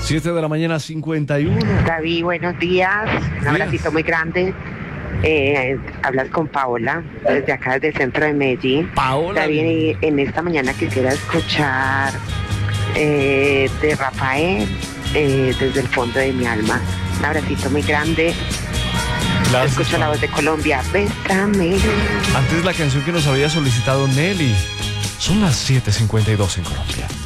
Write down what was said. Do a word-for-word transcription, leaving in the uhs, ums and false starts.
siete de la mañana, cincuenta y uno. David, buenos días. Un abracito muy grande. Eh, hablas con Paola, desde acá, desde el centro de Medellín. Paola. David, en esta mañana quisiera escuchar eh, de Rafael, eh, desde el fondo de mi alma. Un abracito muy grande. Gracias, Escucho la voz de Colombia. Bésame. Antes la canción que nos había solicitado Nelly. Son las siete cincuenta y dos en Colombia.